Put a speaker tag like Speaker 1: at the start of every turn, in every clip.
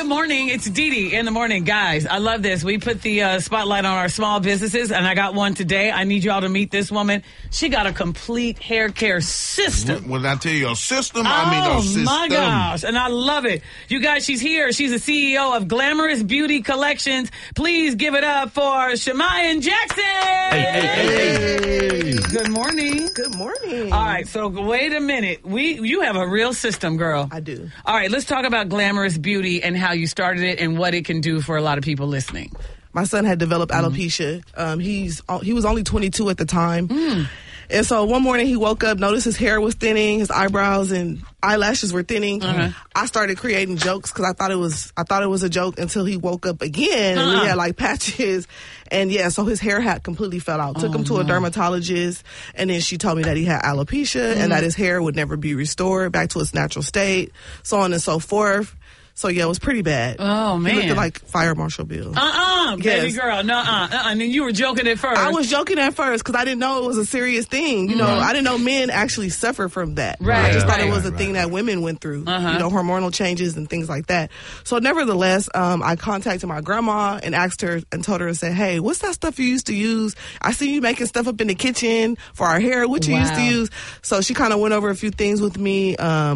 Speaker 1: morning. It's Dee Dee in the morning. Guys, I love this. We put the spotlight on our small businesses, and I got one today. I need y'all to meet this woman. She got a complete hair care system.
Speaker 2: When I tell you a system, I mean a system.
Speaker 1: Oh, my gosh. And I love it. You guys, she's here. She's the CEO of Glamorous Beauty Collections. Please give it up for Shamiah Jackson.
Speaker 2: Hey.
Speaker 1: Good morning.
Speaker 3: Good morning.
Speaker 1: All right, so wait a minute. You have a real system, girl.
Speaker 3: I do.
Speaker 1: All right, let's talk about Glamorous Beauty and how you started it and what it can do for a lot of people listening.
Speaker 3: My son had developed alopecia. He was only 22 at the time. And so one morning he woke up, noticed his hair was thinning, his eyebrows and eyelashes were thinning. I started creating jokes because I thought it was a joke until he woke up again and he had like patches. And yeah, so his hair had completely fell out. Took him to a dermatologist, and then she told me that he had alopecia and that his hair would never be restored back to its natural state, so on and so forth. So, yeah, it was pretty bad.
Speaker 1: Oh, man.
Speaker 3: He looked like Fire Marshal Bill.
Speaker 1: Baby girl. And then you were joking at first.
Speaker 3: I was joking at first because I didn't know it was a serious thing. You know, I didn't know men actually suffer from that.
Speaker 1: Right.
Speaker 3: I just thought it was a thing that women went through, you know, hormonal changes and things like that. So, nevertheless, I contacted my grandma and asked her and told her to say, hey, what's that stuff you used to use? I see you making stuff up in the kitchen for our hair. What you used to use? So, she kind of went over a few things with me.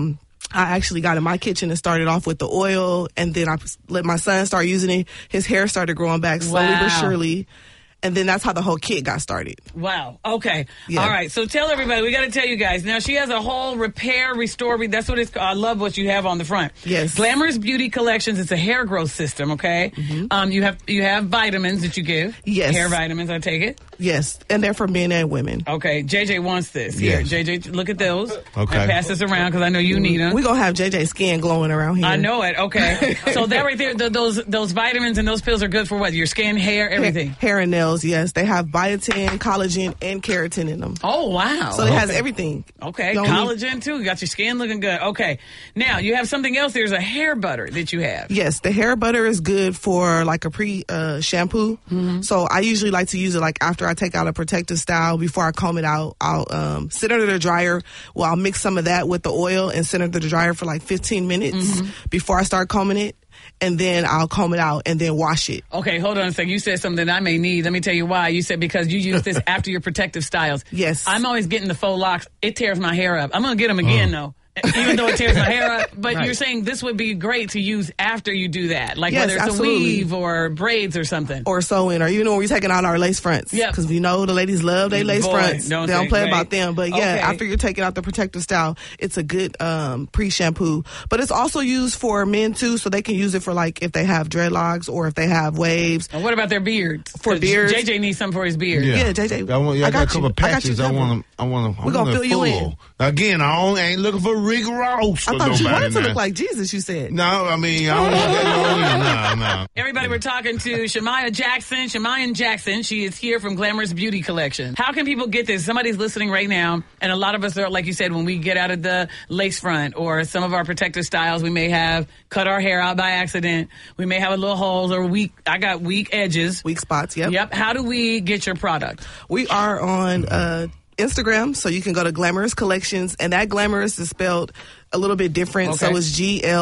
Speaker 3: I actually got in my kitchen and started off with the oil, and then I let my son start using it. His hair started growing back slowly but surely. And then that's how the whole kit got started.
Speaker 1: Wow. Okay.
Speaker 3: Yeah.
Speaker 1: All right. So tell everybody, we got to tell you guys. Now, she has a whole repair, restore. That's what it's called. I love what you have on the front.
Speaker 3: Yes.
Speaker 1: Glamorous Beauty Collections. It's a hair growth system, okay? You have vitamins that you give.
Speaker 3: Yes.
Speaker 1: Hair vitamins, I take it.
Speaker 3: Yes. And they're for men and women.
Speaker 1: Okay. JJ wants this.
Speaker 2: Yes.
Speaker 1: Here, JJ, look at those.
Speaker 2: Okay.
Speaker 1: And pass this around because I know you need them.
Speaker 3: We're going to have JJ's skin glowing around here.
Speaker 1: I know it. Okay. So that right there, those vitamins and those pills are good for what? Your skin, hair, everything?
Speaker 3: Hair and nails, yes. They have biotin, collagen, and keratin in them.
Speaker 1: Oh, wow.
Speaker 3: So it has everything.
Speaker 1: Okay, collagen too. You got your skin looking good. Okay. Now, you have something else. There's a hair butter that you have.
Speaker 3: Yes, the hair butter is good for like a pre-shampoo. So I usually like to use it like after I take out a protective style. Before I comb it out, I'll sit under the dryer. Well, I'll mix some of that with the oil and sit under the dryer for like 15 minutes before I start combing it. And then I'll comb it out and then wash it.
Speaker 1: Okay, hold on a second. You said something I may need. Let me tell you why. You said because you use this after your protective styles.
Speaker 3: Yes.
Speaker 1: I'm always getting the faux locks. It tears my hair up. I'm going to get them again, though. Even though it tears my hair up. But you're saying this would be great to use after you do that. Like whether it's
Speaker 3: absolutely.
Speaker 1: a weave or braids or something.
Speaker 3: Or sewing, or when we're taking out our lace fronts.
Speaker 1: Yep.
Speaker 3: Because we know the ladies love their lace fronts. They don't play about them. But yeah,
Speaker 1: Okay.
Speaker 3: after you're taking out the protective style, it's a good pre-shampoo. But it's also used for men too, so they can use it for like if they have dreadlocks or if they have waves.
Speaker 1: And what about their beards?
Speaker 3: For beards.
Speaker 1: JJ needs something for his beard.
Speaker 3: Yeah, JJ.
Speaker 2: I got a couple of patches.
Speaker 3: I
Speaker 2: want
Speaker 3: We're going to fill you in.
Speaker 2: Again, I ain't looking for Rick Ross.
Speaker 3: I thought you wanted to look like Jesus, you said.
Speaker 2: No, I mean, I don't want that. No.
Speaker 1: Everybody, we're talking to Shamiah Jackson. Shamiah Jackson, she is here from Glamorous Beauty Collection. How can people get this? Somebody's listening right now, and a lot of us are, like you said, when we get out of the lace front or some of our protective styles, we may have cut our hair out by accident. We may have a little holes or I got weak edges.
Speaker 3: Weak spots, yep.
Speaker 1: Yep. How do we get your product?
Speaker 3: We are on Instagram, so you can go to Glamorous Collections, and that Glamorous is spelled a little bit different, so it's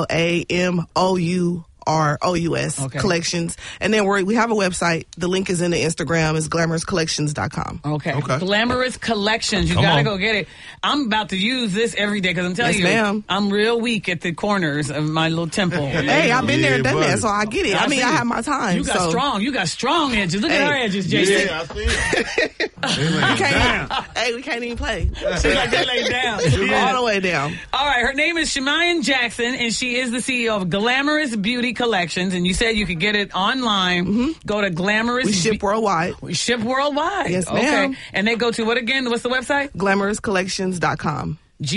Speaker 3: GLAMOUROUS Collections. And then we have a website. The link is in the Instagram. It's glamourous.collections.com.
Speaker 1: Okay. Glamorous Collections. You got to go get it. I'm about to use this every day because I'm telling you,
Speaker 3: ma'am.
Speaker 1: I'm real weak at the corners of my little temple.
Speaker 3: Hey, I've been there and done that, so I get it. I mean, I have my time.
Speaker 1: You got strong. You got strong edges. Look at her edges, Jason.
Speaker 2: Yeah, I see it.
Speaker 3: We can't even play.
Speaker 1: She's like, they lay down.
Speaker 3: All the way down.
Speaker 1: All right. Her name is Shamiah Jackson, and she is the CEO of Glamorous Beauty Collections. And you said you could get it online. Go to Glamorous.
Speaker 3: We ship worldwide.
Speaker 1: We ship worldwide.
Speaker 3: Yes, ma'am.
Speaker 1: Okay. And they go to what again? What's the website?
Speaker 3: GlamourousCollections.com.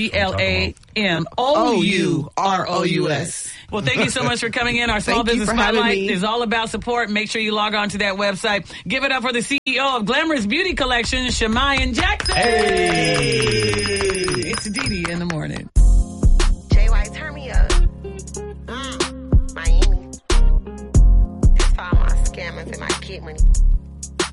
Speaker 1: GLAMOUROUS. Well, thank you so much for coming in. Our Small Business Spotlight is all about support. Make sure you log on to that website. Give it up for the CEO of Glamorous Beauty Collection, Shamiah Jackson.
Speaker 2: Hey!
Speaker 1: It's Dee Dee in the morning.
Speaker 4: JY, turn me up. Miami. That's for all my scammers and my kid money.